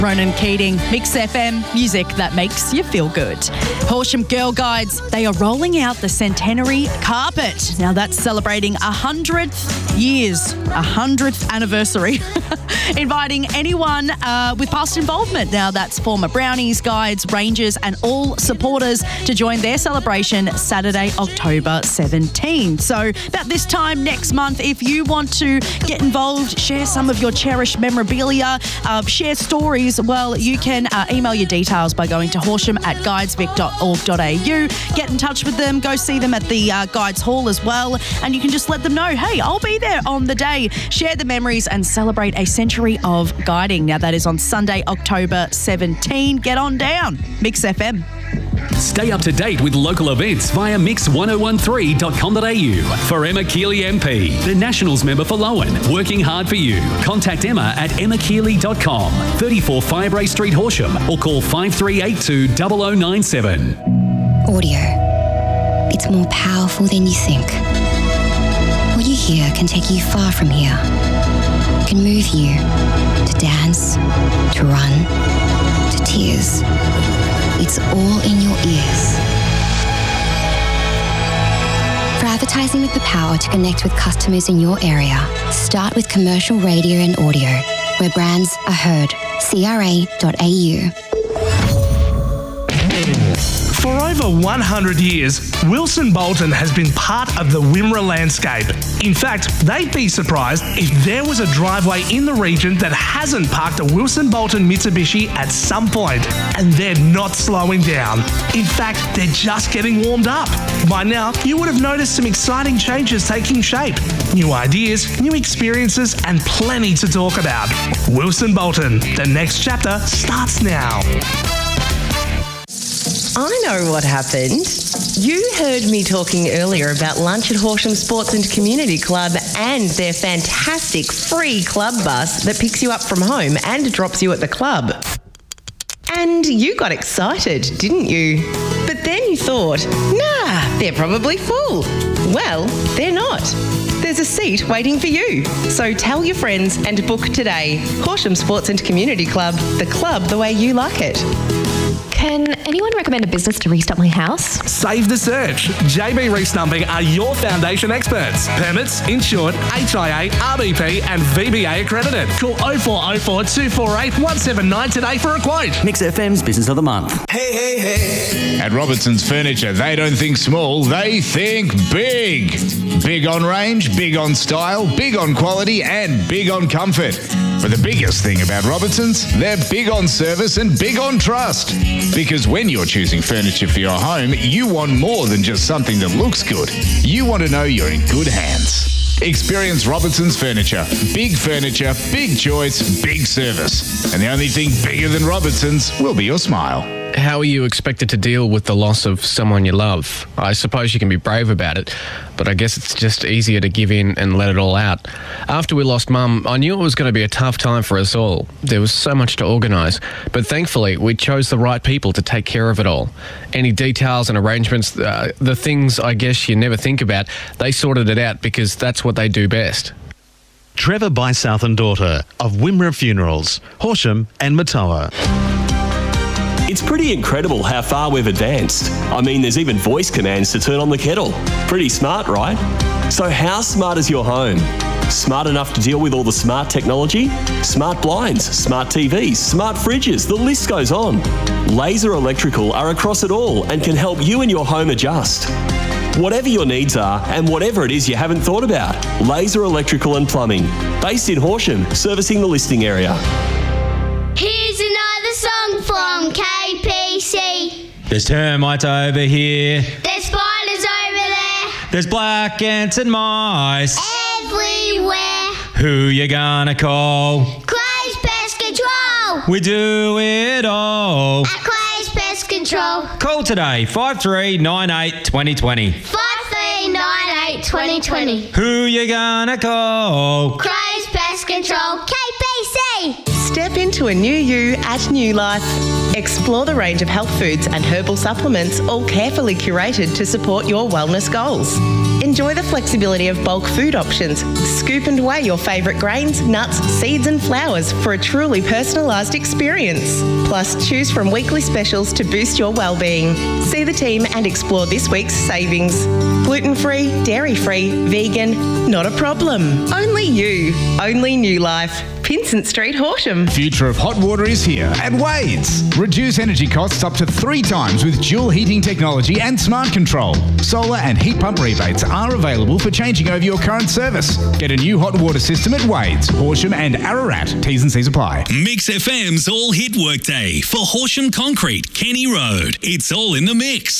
Ronan Keating, Mix FM, music that makes you feel good. Horsham Girl Guides, they are rolling out the Centenary Carpet. Now that's celebrating 100th years, 100th anniversary. Inviting anyone with past involvement. Now that's former Brownies, Guides, Rangers and all supporters to join their celebration Saturday, October 17. So about this time next month, if you want to get involved, share some of your cherished memorabilia, share stories, well, you can email your details by going to horsham@guidesvic.org.au. Get in touch with them, go see them at the Guides Hall as well, and you can just let them know, hey, I'll be there on the day. Share the memories and celebrate a century of guiding. Now that is on Sunday, October 17. Get on down. Mix FM. Stay up to date with local events via mix1013.com.au. For Emma Keeley MP, the Nationals member for Lowen, working hard for you. Contact Emma at emmakeeley.com, 34 Firebrae Street, Horsham, or call 5382 0097. Audio. It's more powerful than you think. What you hear can take you far from here. It can move you to dance, to run, to tears. It's all in your ears. For advertising with the power to connect with customers in your area, start with commercial radio and audio, where brands are heard. CRA.au. For over 100 years, Wilson Bolton has been part of the Wimmera landscape. In fact, they'd be surprised if there was a driveway in the region that hasn't parked a Wilson Bolton Mitsubishi at some point. And they're not slowing down. In fact, they're just getting warmed up. By now, you would have noticed some exciting changes taking shape. New ideas, new experiences, and plenty to talk about. Wilson Bolton, the next chapter starts now. I know what happened. You heard me talking earlier about lunch at Horsham Sports and Community Club and their fantastic free club bus that picks you up from home and drops you at the club. And you got excited, didn't you? But then you thought, nah, they're probably full. Well, they're not. There's a seat waiting for you. So tell your friends and book today. Horsham Sports and Community Club, the club the way you like it. Can anyone recommend a business to restump my house? Save the search. JB Restumping are your foundation experts. Permits, insured, HIA, RBP and VBA accredited. Call 0404 248 179 today for a quote. Mix FM's Business of the Month. Hey, hey, hey. At Robertson's Furniture, they don't think small, they think big. Big on range, big on style, big on quality and big on comfort. But the biggest thing about Robertson's, they're big on service and big on trust. Because when you're choosing furniture for your home, you want more than just something that looks good. You want to know you're in good hands. Experience Robertson's Furniture. Big furniture, big choice, big service. And the only thing bigger than Robertson's will be your smile. How are you expected to deal with the loss of someone you love? I suppose you can be brave about it, but I guess it's just easier to give in and let it all out. After we lost Mum, I knew it was going to be a tough time for us all. There was so much to organise, but thankfully we chose the right people to take care of it all. Any details and arrangements, the things I guess you never think about, they sorted it out because that's what they do best. Trevor Bysouth and daughter of Wimmera Funerals, Horsham and Matoa. It's pretty incredible how far we've advanced. I mean, there's even voice commands to turn on the kettle. Pretty smart, right? So how smart is your home? Smart enough to deal with all the smart technology? Smart blinds, smart TVs, smart fridges, the list goes on. Laser Electrical are across it all and can help you and your home adjust. Whatever your needs are and whatever it is you haven't thought about, Laser Electrical and Plumbing. Based in Horsham, servicing the listing area. Here's another song from KPC. There's termites over here. There's spiders over there. There's black ants and mice. Everywhere. Who you gonna call? Clay's Pest Control. We do it all. At Clay's Pest Control. Call today, 5398 2020. 5398 2020. Who you gonna call? Clay's Pest Control. KPC. Step into a new you at New Life. Explore the range of health foods and herbal supplements, all carefully curated to support your wellness goals. Enjoy Enjoy the flexibility of bulk food options. Scoop and weigh your favourite grains, nuts, seeds and flowers for a truly personalised experience. Plus, choose from weekly specials to boost your well-being. See the team and explore this week's savings. Gluten-free, dairy-free, vegan, not a problem. Only you. Only New Life. Pinsent Street, Horsham. Future of hot water is here at Wade's. Reduce energy costs up to 3 times with dual heating technology and smart control. Solar and heat pump rebates are available for changing over your current service. Get a new hot water system at Wade's, Horsham and Ararat. T's and C's apply. Mix FM's All Hit Workday for Horsham Concrete, Kenny Road. It's all in the mix.